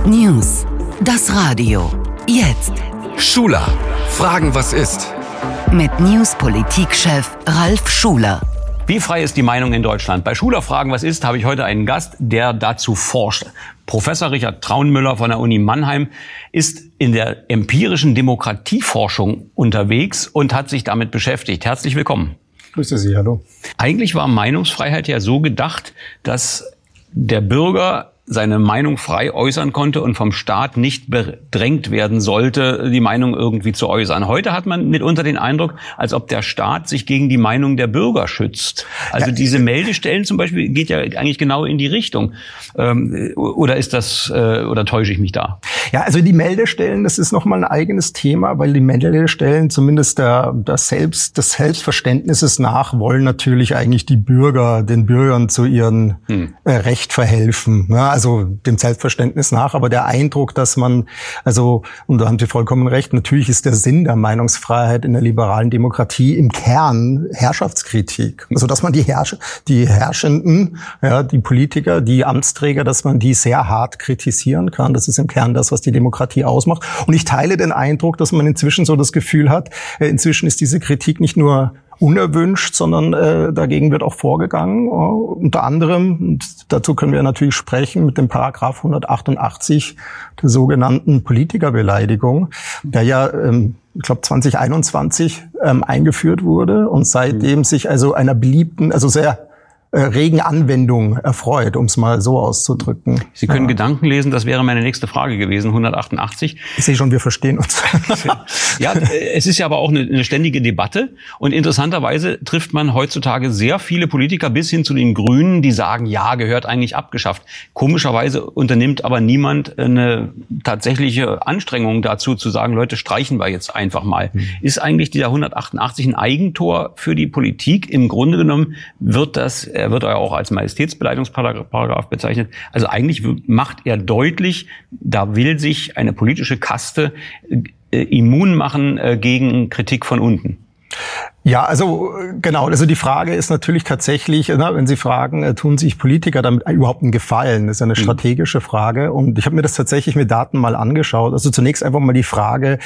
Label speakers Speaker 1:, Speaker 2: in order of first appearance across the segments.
Speaker 1: News. Das Radio. Jetzt.
Speaker 2: Schuler. Fragen, was ist?
Speaker 1: Mit News-Politikchef Ralf Schuler.
Speaker 3: Wie frei ist die Meinung in Deutschland? Bei Schuler Fragen, was ist, habe ich heute einen Gast, der dazu forscht. Professor Richard Traunmüller von der Uni Mannheim ist in der empirischen Demokratieforschung unterwegs und hat sich damit beschäftigt. Herzlich willkommen.
Speaker 4: Grüße Sie, hallo.
Speaker 3: Eigentlich war Meinungsfreiheit ja so gedacht, dass der Bürger seine Meinung frei äußern konnte und vom Staat nicht bedrängt werden sollte, die Meinung irgendwie zu äußern. Heute hat man mitunter den Eindruck, als ob der Staat sich gegen die Meinung der Bürger schützt. Also diese Meldestellen zum Beispiel geht ja eigentlich genau in die Richtung. Oder ist das, oder täusche ich mich da?
Speaker 4: Ja, also die Meldestellen, das ist nochmal ein eigenes Thema, weil die Meldestellen zumindest des Selbstverständnisses nach wollen natürlich eigentlich den Bürgern zu ihrem Recht verhelfen. Ja, also dem Selbstverständnis nach, aber der Eindruck, dass man, und da haben Sie vollkommen recht, natürlich ist der Sinn der Meinungsfreiheit in der liberalen Demokratie im Kern Herrschaftskritik. Also dass man die Herrschenden, ja, die Politiker, die Amtsträger, dass man die sehr hart kritisieren kann. Das ist im Kern das, was die Demokratie ausmacht. Und ich teile den Eindruck, dass man inzwischen so das Gefühl hat, inzwischen ist diese Kritik nicht nur unerwünscht, sondern dagegen wird auch vorgegangen. Unter anderem, und dazu können wir natürlich sprechen, mit dem Paragraph 188 der sogenannten Politikerbeleidigung, der ja, ich glaube 2021 eingeführt wurde und seitdem sich also einer beliebten, also sehr regen Anwendung erfreut, um es mal so auszudrücken.
Speaker 3: Sie können Gedanken lesen, das wäre meine nächste Frage gewesen, 188.
Speaker 4: Ich sehe schon, wir verstehen uns.
Speaker 3: Ja, es ist ja aber auch eine ständige Debatte und interessanterweise trifft man heutzutage sehr viele Politiker bis hin zu den Grünen, die sagen, ja, gehört eigentlich abgeschafft. Komischerweise unternimmt aber niemand eine tatsächliche Anstrengung dazu, zu sagen, Leute, streichen wir jetzt einfach mal. Ist eigentlich dieser 188 ein Eigentor für die Politik? Im Grunde genommen wird er wird ja auch als Majestätsbeleidigungsparagraph bezeichnet. Also eigentlich macht er deutlich, da will sich eine politische Kaste immun machen gegen Kritik von unten.
Speaker 4: Ja, also genau. Also die Frage ist natürlich tatsächlich, wenn Sie fragen, tun sich Politiker damit überhaupt einen Gefallen? Das ist eine strategische Frage. Und ich habe mir das tatsächlich mit Daten mal angeschaut. Also zunächst einfach mal die Frage,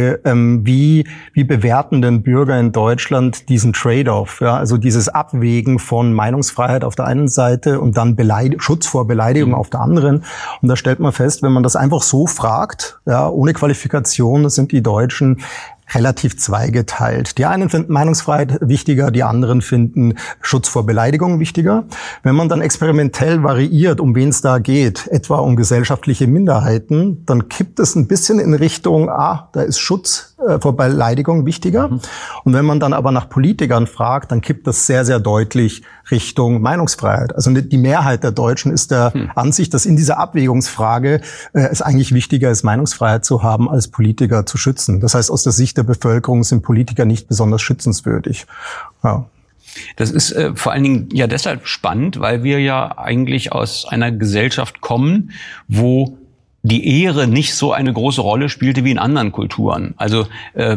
Speaker 4: wie bewerten denn Bürger in Deutschland diesen Trade-off? Ja, also dieses Abwägen von Meinungsfreiheit auf der einen Seite und dann Schutz vor Beleidigung auf der anderen. Und da stellt man fest, wenn man das einfach so fragt, ja, ohne Qualifikation, sind die Deutschen relativ zweigeteilt. Die einen finden Meinungsfreiheit wichtiger, die anderen finden Schutz vor Beleidigung wichtiger. Wenn man dann experimentell variiert, um wen es da geht, etwa um gesellschaftliche Minderheiten, dann kippt es ein bisschen in Richtung, da ist Schutz vor Beleidigung wichtiger. Und wenn man dann aber nach Politikern fragt, dann kippt das sehr, sehr deutlich Richtung Meinungsfreiheit. Also die Mehrheit der Deutschen ist der Ansicht, dass in dieser Abwägungsfrage es eigentlich wichtiger ist, Meinungsfreiheit zu haben, als Politiker zu schützen. Das heißt, aus der Sicht der Bevölkerung sind Politiker nicht besonders schützenswürdig. Ja.
Speaker 3: Das ist vor allen Dingen ja deshalb spannend, weil wir ja eigentlich aus einer Gesellschaft kommen, wo die Ehre nicht so eine große Rolle spielte wie in anderen Kulturen. Also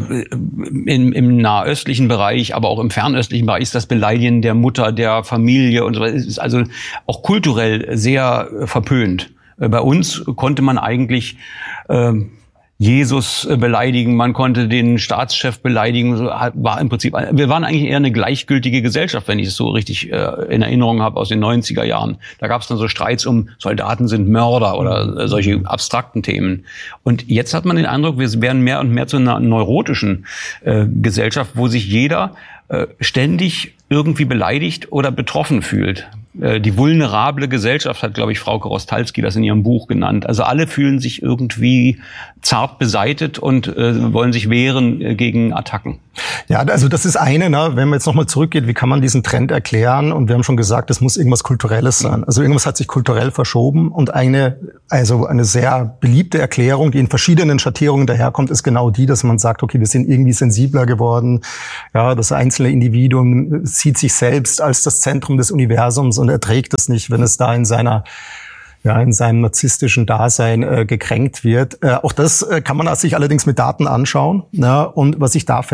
Speaker 3: im nahöstlichen Bereich, aber auch im fernöstlichen Bereich ist das Beleidigen der Mutter, der Familie und so weiter, ist also auch kulturell sehr verpönt. Bei uns konnte man eigentlich Jesus beleidigen, man konnte den Staatschef beleidigen, war im Prinzip, wir waren eigentlich eher eine gleichgültige Gesellschaft, wenn ich es so richtig in Erinnerung habe aus den 90er Jahren. Da gab es dann so Streits um Soldaten sind Mörder oder solche abstrakten Themen. Und jetzt hat man den Eindruck, wir werden mehr und mehr zu einer neurotischen Gesellschaft, wo sich jeder ständig irgendwie beleidigt oder betroffen fühlt. Die vulnerable Gesellschaft hat, glaube ich, Frauke Rostalski das in ihrem Buch genannt. Also alle fühlen sich irgendwie zart beseitet und wollen sich wehren gegen Attacken.
Speaker 4: Ja, also das ist eine, wenn man jetzt nochmal zurückgeht, wie kann man diesen Trend erklären? Und wir haben schon gesagt, es muss irgendwas Kulturelles sein. Also irgendwas hat sich kulturell verschoben und eine sehr beliebte Erklärung, die in verschiedenen Schattierungen daherkommt, ist genau die, dass man sagt, okay, wir sind irgendwie sensibler geworden. Ja, das einzelne Individuum sieht sich selbst als das Zentrum des Universums und erträgt es nicht, wenn es da in seinem narzisstischen Dasein gekränkt wird. Auch das kann man sich allerdings mit Daten anschauen. Ja, und was ich da